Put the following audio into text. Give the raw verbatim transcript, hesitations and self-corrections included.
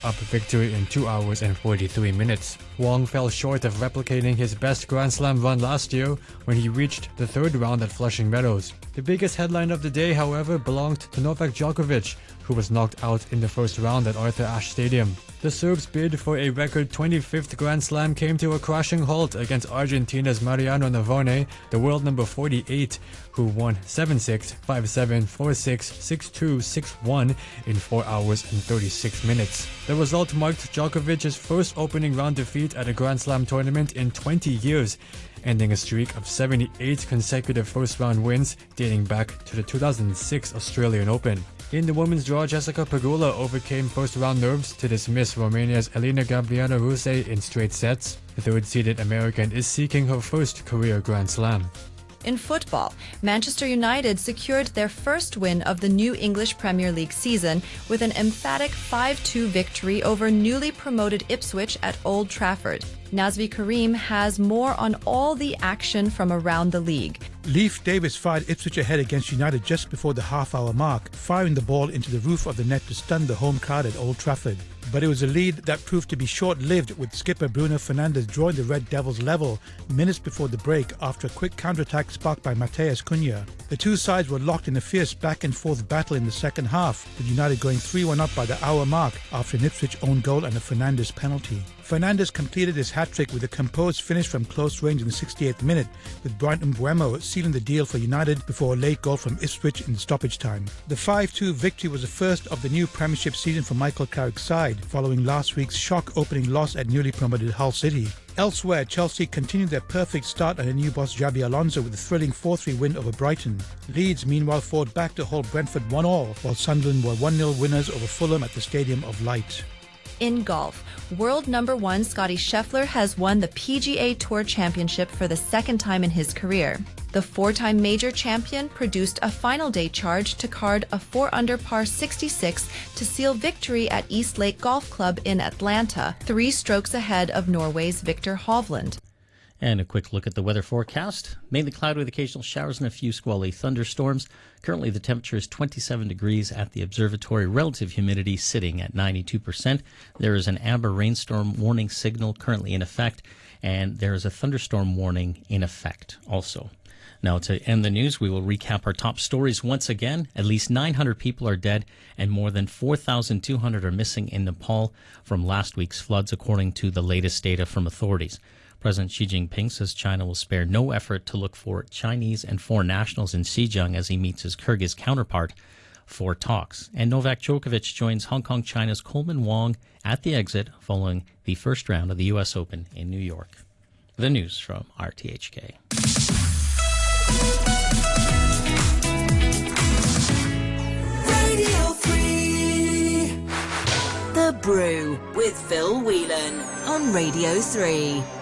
up victory in two hours and forty-three minutes. Wang fell short of replicating his best Grand Slam run last year when he reached the third round at Flushing Meadows. The biggest headline of the day, however, belonged to Novak Djokovic, who was knocked out in the first round at Arthur Ashe Stadium. The Serb's bid for a record twenty-fifth Grand Slam came to a crashing halt against Argentina's Mariano Navone, the world number forty-eight, who won seven six, five seven, four six, six two, six one in four hours and thirty-six minutes. The result marked Djokovic's first opening round defeat at a Grand Slam tournament in twenty years, ending a streak of seventy-eight consecutive first-round wins dating back to the two thousand six Australian Open. In the women's draw, Jessica Pegula overcame first-round nerves to dismiss Romania's Elena Gabriela Ruse in straight sets. The third-seeded American is seeking her first career Grand Slam. In football, Manchester United secured their first win of the new English Premier League season with an emphatic five two victory over newly promoted Ipswich at Old Trafford. Nazvi Karim has more on all the action from around the league. Leif Davis fired Ipswich ahead against United just before the half-hour mark, firing the ball into the roof of the net to stun the home crowd at Old Trafford. But it was a lead that proved to be short-lived, with skipper Bruno Fernandes drawing the Red Devils level minutes before the break after a quick counter-attack sparked by Mateus Cunha. The two sides were locked in a fierce back-and-forth battle in the second half, with United going three one up by the hour mark after an Ipswich own goal and a Fernandes penalty. Fernandes completed his hat-trick with a composed finish from close range in the sixty-eighth minute, with Brian Mbeumo sealing the deal for United before a late goal from Ipswich in stoppage time. The five two victory was the first of the new Premiership season for Michael Carrick's side, following last week's shock opening loss at newly promoted Hull City. Elsewhere, Chelsea continued their perfect start under new boss Xabi Alonso with a thrilling four three win over Brighton. Leeds, meanwhile, fought back to hold Brentford one all, while Sunderland were one nil winners over Fulham at the Stadium of Light. In golf, world number one Scottie Scheffler has won the P G A Tour Championship for the second time in his career. The four-time major champion produced a final day charge to card a four under par sixty-six to seal victory at East Lake Golf Club in Atlanta, three strokes ahead of Norway's Victor Hovland. And a quick look at the weather forecast. Mainly cloudy with occasional showers and a few squally thunderstorms. Currently the temperature is twenty-seven degrees at the observatory. Relative humidity sitting at ninety-two percent. There is an amber rainstorm warning signal currently in effect, and there is a thunderstorm warning in effect also. Now, to end the news, we will recap our top stories once again. At least nine hundred people are dead and more than four thousand two hundred are missing in Nepal from last week's floods, according to the latest data from authorities. President Xi Jinping says China will spare no effort to look for Chinese and foreign nationals in Xinjiang as he meets his Kyrgyz counterpart for talks. And Novak Djokovic joins Hong Kong China's Coleman Wong at the exit following the first round of the U S Open in New York. The news from R T H K. Radio three. The Brew with Phil Whelan on Radio three.